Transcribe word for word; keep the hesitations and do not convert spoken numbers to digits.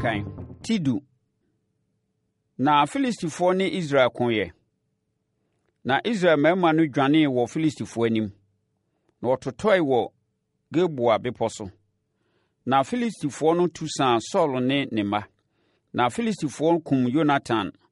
kan. Tidu. Na Filistifoɔ ne Israel koeɛ. Na Israel mmarima no dwanee wɔ Filistifoɔ anim, na wɔtotɔe wɔ Gilboa bepɔ so. Na Filistifoɔ no tu saa Saulo ne ne mma. Na Filistifoɔ kumm Yonatan